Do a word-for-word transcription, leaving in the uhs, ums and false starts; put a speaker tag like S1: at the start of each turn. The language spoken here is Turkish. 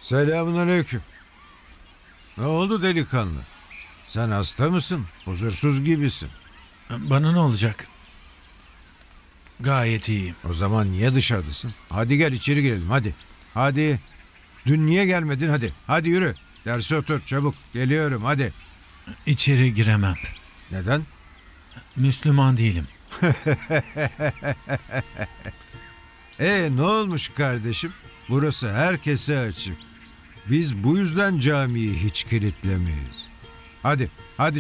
S1: Selamünaleyküm. Ne oldu delikanlı? Sen hasta mısın? Huzursuz gibisin.
S2: Bana ne olacak? Gayet iyiyim.
S1: O zaman niye dışarıdasın? Hadi gel içeri girelim hadi. Hadi. Dün niye gelmedin hadi. Hadi yürü. Derse otur çabuk. Geliyorum hadi.
S2: İçeri giremem.
S1: Neden?
S2: Müslüman değilim.
S1: E ne olmuş kardeşim? Burası herkese açık. Biz bu yüzden camiyi hiç kilitlemeyiz. Hadi, hadi